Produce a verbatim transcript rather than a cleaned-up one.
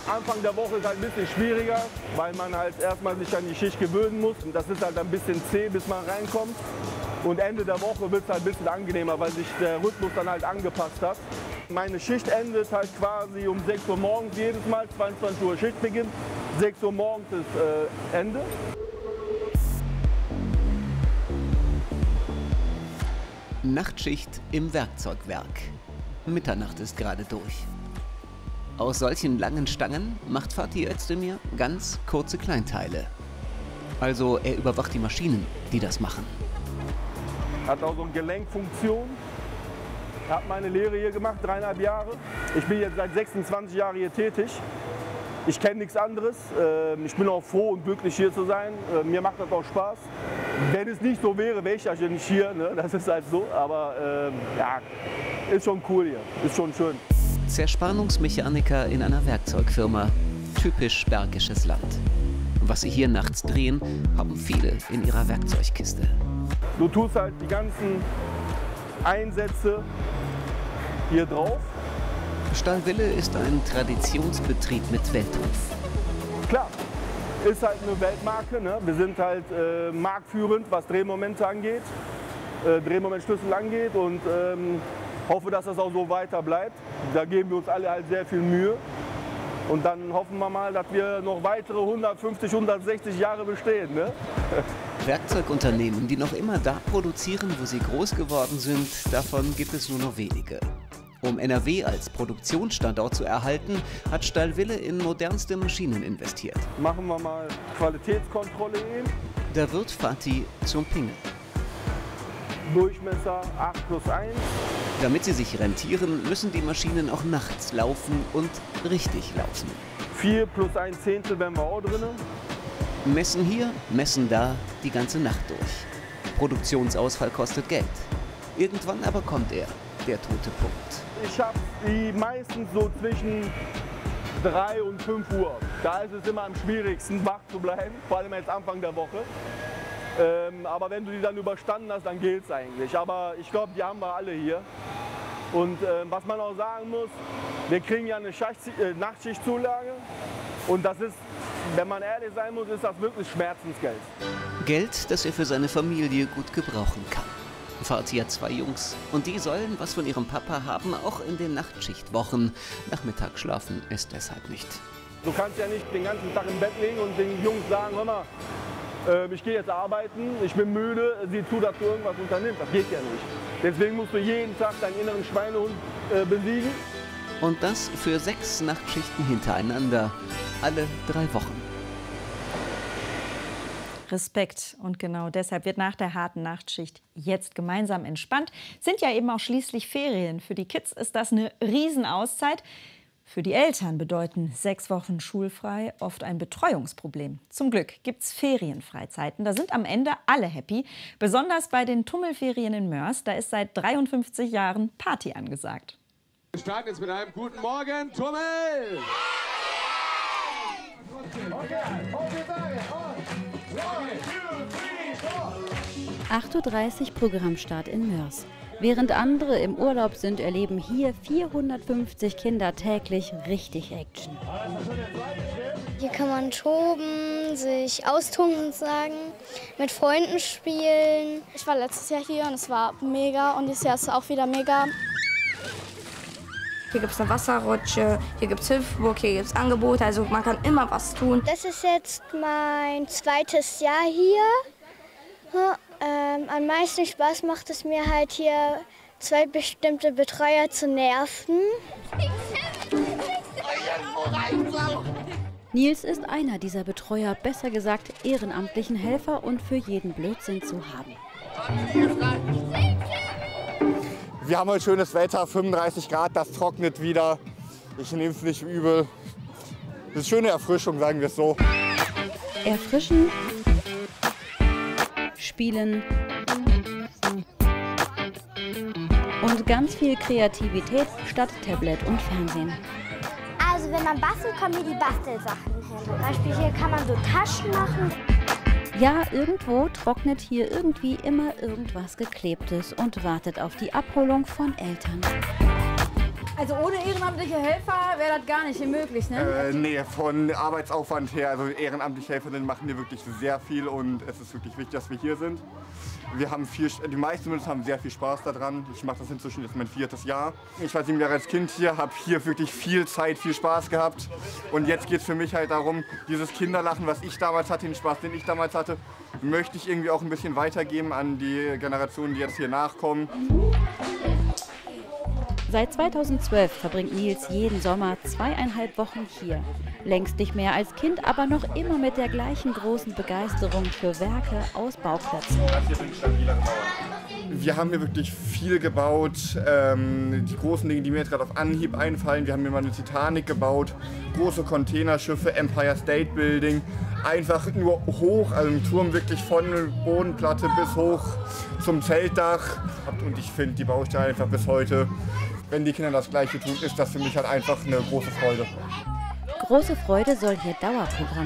Anfang der Woche ist halt ein bisschen schwieriger, weil man halt erstmal sich an die Schicht gewöhnen muss. Und das ist halt ein bisschen zäh, bis man reinkommt. Und Ende der Woche wird es halt ein bisschen angenehmer, weil sich der Rhythmus dann halt angepasst hat. Meine Schicht endet halt quasi um sechs Uhr morgens jedes Mal, zweiundzwanzig Uhr Schichtbeginn. sechs Uhr morgens ist äh, Ende. Nachtschicht im Werkzeugwerk. Mitternacht ist gerade durch. Aus solchen langen Stangen macht Fatih Özdemir ganz kurze Kleinteile. Also er überwacht die Maschinen, die das machen. Hat auch so eine Gelenkfunktion. Habe meine Lehre hier gemacht, dreieinhalb Jahre. Ich bin jetzt seit sechsundzwanzig Jahren hier tätig. Ich kenne nichts anderes. Ich bin auch froh und glücklich, hier zu sein. Mir macht das auch Spaß. Wenn es nicht so wäre, wäre ich ja nicht hier. Ne? Das ist halt so. Aber ähm, ja, ist schon cool hier. Ist schon schön. Zerspannungsmechaniker in einer Werkzeugfirma. Typisch bergisches Land. Was sie hier nachts drehen, haben viele in ihrer Werkzeugkiste. Du tust halt die ganzen Einsätze hier drauf. Stahlwille ist ein Traditionsbetrieb mit Weltruf. Klar, ist halt eine Weltmarke. Ne? Wir sind halt äh, marktführend, was Drehmomente angeht, äh, Drehmomentschlüssel angeht und ähm, hoffe, dass das auch so weiter bleibt. Da geben wir uns alle halt sehr viel Mühe. Und dann hoffen wir mal, dass wir noch weitere hundertfünfzig, hundertsechzig Jahre bestehen. Ne? Werkzeugunternehmen, die noch immer da produzieren, wo sie groß geworden sind, davon gibt es nur noch wenige. Um N R W als Produktionsstandort zu erhalten, hat Stahlwille in modernste Maschinen investiert. Machen wir mal Qualitätskontrolle eben. Da wird Fatih zum Pingel. Durchmesser acht plus eins. Damit sie sich rentieren, müssen die Maschinen auch nachts laufen und richtig laufen. vier plus ein Zehntel wären wir auch drin. Messen hier, messen da, die ganze Nacht durch. Produktionsausfall kostet Geld. Irgendwann aber kommt er, der tote Punkt. Ich habe die meistens so zwischen drei und fünf Uhr. Da ist es immer am schwierigsten, wach zu bleiben, vor allem jetzt Anfang der Woche. Ähm, aber wenn du die dann überstanden hast, dann geht es eigentlich. Aber ich glaube, die haben wir alle hier. Und äh, was man auch sagen muss, wir kriegen ja eine Schacht, äh, Nachtschichtzulage. Und das ist, wenn man ehrlich sein muss, ist das wirklich Schmerzensgeld. Geld, das er für seine Familie gut gebrauchen kann. Fatih hat zwei Jungs und die sollen was von ihrem Papa haben, auch in den Nachtschichtwochen. Nachmittag schlafen ist deshalb nicht. Du kannst ja nicht den ganzen Tag im Bett liegen und den Jungs sagen, hör mal, äh, ich gehe jetzt arbeiten, ich bin müde, sieh zu, dass du irgendwas unternimmst. Das geht ja nicht. Deswegen musst du jeden Tag deinen inneren Schweinehund äh, besiegen. Und das für sechs Nachtschichten hintereinander, alle drei Wochen. Respekt. Und genau deshalb wird nach der harten Nachtschicht jetzt gemeinsam entspannt. Sind ja eben auch schließlich Ferien. Für die Kids ist das eine Riesenauszeit. Für die Eltern bedeuten sechs Wochen schulfrei oft ein Betreuungsproblem. Zum Glück gibt es Ferienfreizeiten. Da sind am Ende alle happy. Besonders bei den Tummelferien in Mörs. Da ist seit dreiundfünfzig Jahren Party angesagt. Wir starten jetzt mit einem guten Morgen, Tummel! acht Uhr dreißig Programmstart in Mörs. Während andere im Urlaub sind, erleben hier vierhundertfünfzig Kinder täglich richtig Action. Hier kann man toben, sich austoben und sagen, mit Freunden spielen. Ich war letztes Jahr hier und es war mega und dieses Jahr ist es auch wieder mega. Hier gibt es eine Wasserrutsche, hier gibt es Hüpfburg, hier gibt es Angebote, also man kann immer was tun. Das ist jetzt mein zweites Jahr hier. Ähm, am meisten Spaß macht es mir halt hier, zwei bestimmte Betreuer zu nerven. Nils ist einer dieser Betreuer, besser gesagt ehrenamtlichen Helfer und für jeden Blödsinn zu haben. Wir haben heute schönes Wetter, fünfunddreißig Grad, das trocknet wieder. Ich nehme es nicht übel. Das ist schöne Erfrischung, sagen wir es so. Erfrischen, spielen und ganz viel Kreativität statt Tablet und Fernsehen. Also wenn man bastelt, kommen hier die Bastelsachen hin. Zum Beispiel hier kann man so Taschen machen. Ja, irgendwo trocknet hier irgendwie immer irgendwas Geklebtes und wartet auf die Abholung von Eltern. Also ohne ehrenamtliche Helfer wäre das gar nicht möglich, ne? Äh, nee, von Arbeitsaufwand her, also ehrenamtliche Helferinnen machen hier wirklich sehr viel und es ist wirklich wichtig, dass wir hier sind. Wir haben viel, die meisten von uns haben sehr viel Spaß daran. Ich mache das inzwischen jetzt mein viertes Jahr. Ich war sieben Jahre als Kind hier, habe hier wirklich viel Zeit, viel Spaß gehabt. Und jetzt geht es für mich halt darum, dieses Kinderlachen, was ich damals hatte, den Spaß, den ich damals hatte, möchte ich irgendwie auch ein bisschen weitergeben an die Generationen, die jetzt hier nachkommen. Seit zweitausendzwölf verbringt Nils jeden Sommer zweieinhalb Wochen hier. Längst nicht mehr als Kind, aber noch immer mit der gleichen großen Begeisterung für Werke aus Bauklötzen. Wir haben hier wirklich viel gebaut. Ähm, die großen Dinge, die mir jetzt gerade auf Anhieb einfallen, wir haben hier mal eine Titanic gebaut, große Containerschiffe, Empire State Building, einfach nur hoch, also im Turm wirklich von Bodenplatte bis hoch zum Zeltdach. Und ich finde die Baustelle einfach bis heute, wenn die Kinder das Gleiche tun, ist das für mich halt einfach eine große Freude. Große Freude soll hier Dauerprogramm